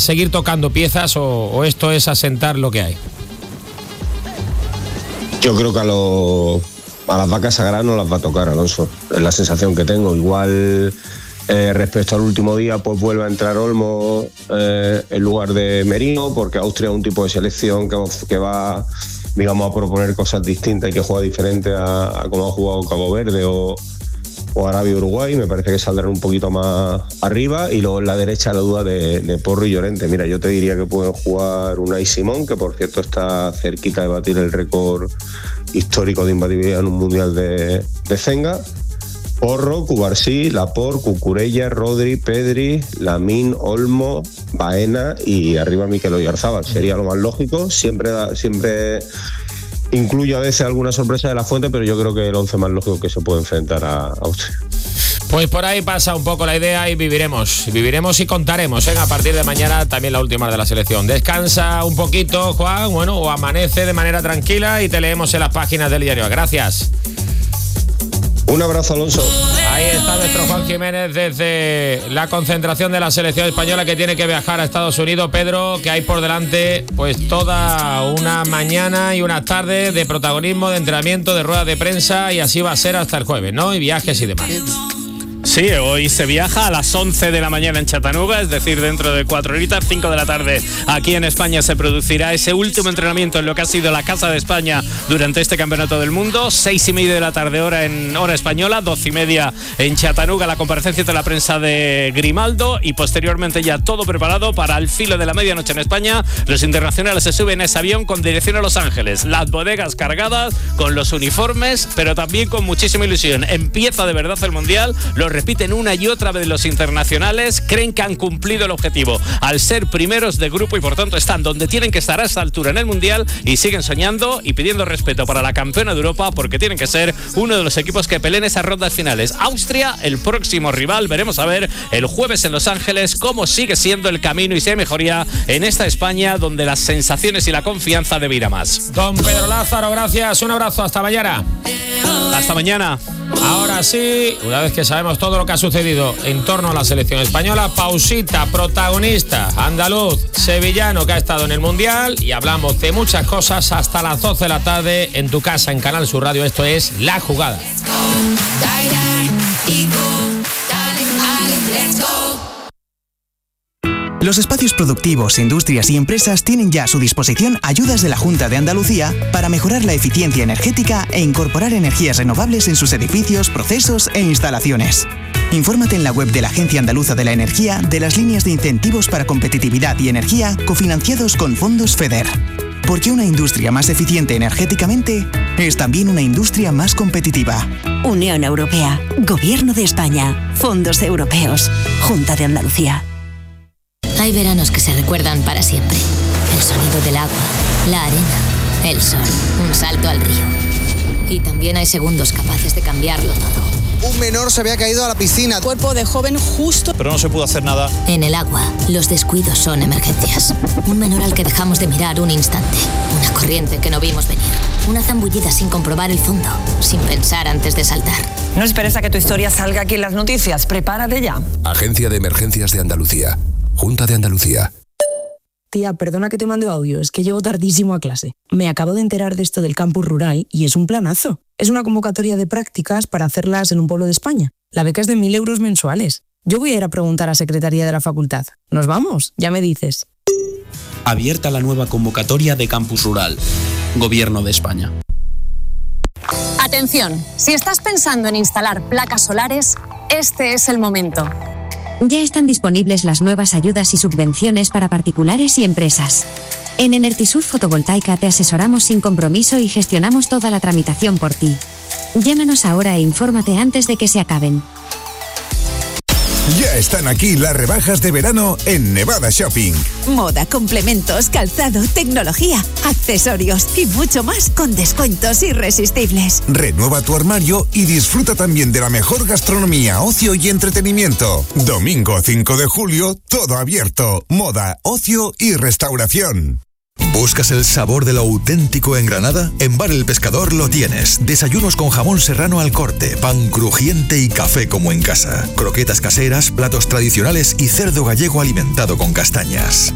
seguir tocando piezas o esto es asentar lo que hay? Yo creo que a las vacas sagradas no las va a tocar, Alonso. Es la sensación que tengo. Igual respecto al último día, pues vuelve a entrar Olmo en lugar de Merino, porque Austria es un tipo de selección que va, digamos, a proponer cosas distintas y que juega diferente a como ha jugado Cabo Verde o Arabia y Uruguay. Me parece que saldrán un poquito más arriba, y luego en la derecha la duda de Porro y Llorente. Mira, yo te diría que pueden jugar Unai Simón, que por cierto está cerquita de batir el récord histórico de imbatibilidad en un mundial de Zenga. Porro, Cubarsí, Laporte, Cucurella, Rodri, Pedri, Lamine, Olmo, Baena y arriba Mikel Oyarzabal. Sería lo más lógico. Siempre incluye a veces alguna sorpresa de la fuente, pero yo creo que el 11 más lógico que se puede enfrentar a Austria. Pues por ahí pasa un poco la idea y viviremos y contaremos, a partir de mañana también la última de la selección. Descansa un poquito, Juan, o amanece de manera tranquila y te leemos en las páginas del diario. Gracias. Un abrazo, Alonso. Ahí está nuestro Juan Jiménez desde la concentración de la selección española, que tiene que viajar a Estados Unidos. Pedro, que hay por delante pues toda una mañana y una tarde de protagonismo, de entrenamiento, de ruedas de prensa, y así va a ser hasta el jueves, ¿no? Y viajes y demás. Sí, hoy se viaja a las 11 de la mañana en Chattanooga, es decir, dentro de 4 horitas, 5 de la tarde aquí en España se producirá ese último entrenamiento en lo que ha sido la Casa de España durante este Campeonato del Mundo. 6:30 de la tarde hora española, 12:30 en Chattanooga la comparecencia de la prensa de Grimaldo, y posteriormente ya todo preparado para el filo de la medianoche en España. Los internacionales se suben a ese avión con dirección a Los Ángeles, las bodegas cargadas con los uniformes, pero también con muchísima ilusión. Empieza de verdad el Mundial, lo repiten una y otra vez los internacionales, creen que han cumplido el objetivo al ser primeros de grupo y por tanto están donde tienen que estar a esta altura en el Mundial, y siguen soñando y pidiendo respeto para la campeona de Europa, porque tienen que ser uno de los equipos que peleen esas rondas finales. Austria, el próximo rival. Veremos a ver el jueves en Los Ángeles cómo sigue siendo el camino y si hay mejoría en esta España, donde las sensaciones y la confianza debe ir a más. Don Pedro Lázaro, gracias, un abrazo, hasta mañana. Hasta mañana. Ahora sí, una vez que sabemos todo lo que ha sucedido en torno a la selección española, pausita, protagonista andaluz, sevillano, que ha estado en el Mundial, y hablamos de muchas cosas hasta las 12 de la tarde en tu casa, en Canal Sur Radio. Esto es La Jugada. Los espacios productivos, industrias y empresas tienen ya a su disposición ayudas de la Junta de Andalucía para mejorar la eficiencia energética e incorporar energías renovables en sus edificios, procesos e instalaciones. Infórmate en la web de la Agencia Andaluza de la Energía de las líneas de incentivos para competitividad y energía cofinanciados con fondos FEDER. Porque una industria más eficiente energéticamente es también una industria más competitiva. Unión Europea, Gobierno de España, Fondos Europeos, Junta de Andalucía. Hay veranos que se recuerdan para siempre. El sonido del agua, la arena, el sol, un salto al río. Y también hay segundos capaces de cambiarlo todo. Un menor se había caído a la piscina. Cuerpo de joven justo. Pero no se pudo hacer nada. En el agua, los descuidos son emergencias. Un menor al que dejamos de mirar un instante. Una corriente que no vimos venir. Una zambullida sin comprobar el fondo, sin pensar antes de saltar. No esperes a que tu historia salga aquí en las noticias. Prepárate ya. Agencia de Emergencias de Andalucía. Junta de Andalucía. Tía, perdona que te mande audio, es que llego tardísimo a clase. Me acabo de enterar de esto del campus rural y es un planazo. Es una convocatoria de prácticas para hacerlas en un pueblo de España. La beca es de 1.000 euros mensuales. Yo voy a ir a preguntar a Secretaría de la Facultad. ¿Nos vamos? Ya me dices. Abierta la nueva convocatoria de campus rural. Gobierno de España. Atención, si estás pensando en instalar placas solares, este es el momento. Ya están disponibles las nuevas ayudas y subvenciones para particulares y empresas. En Enertisur Fotovoltaica te asesoramos sin compromiso y gestionamos toda la tramitación por ti. Llámanos ahora e infórmate antes de que se acaben. Ya están aquí las rebajas de verano en Nevada Shopping. Moda, complementos, calzado, tecnología, accesorios y mucho más con descuentos irresistibles. Renueva tu armario y disfruta también de la mejor gastronomía, ocio y entretenimiento. Domingo 5 de julio, todo abierto. Moda, ocio y restauración. ¿Buscas el sabor de lo auténtico en Granada? En Bar El Pescador lo tienes. Desayunos con jamón serrano al corte, pan crujiente y café como en casa. Croquetas caseras, platos tradicionales y cerdo gallego alimentado con castañas.